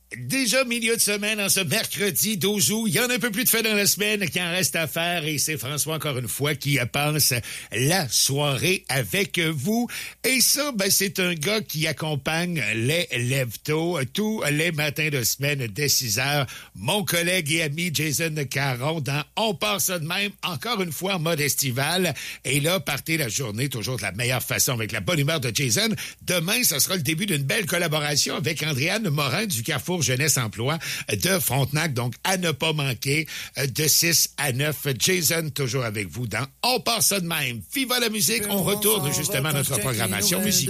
Déjà milieu de semaine, en ce mercredi 12 août, il y en a un peu plus de fait dans la semaine qui en reste à faire et c'est François, encore une fois, qui passe la soirée avec vous. Et ça, c'est un gars qui accompagne les lève-tôt tous les matins de semaine dès 6 heures. Mon collègue et ami Jason Caron dans On part ça de même, encore une fois en mode estival. Et là, partez la journée toujours de la meilleure façon avec la bonne humeur de Jason. Demain, ce sera le début d'une belle collaboration avec Andréane Morin du Carrefour Jeunesse Emploi de Frontenac. Donc, à ne pas manquer de 6 à 9. Jason, toujours avec vous dans On part ça de même. Viva la musique. On retourne justement à notre programmation musicale.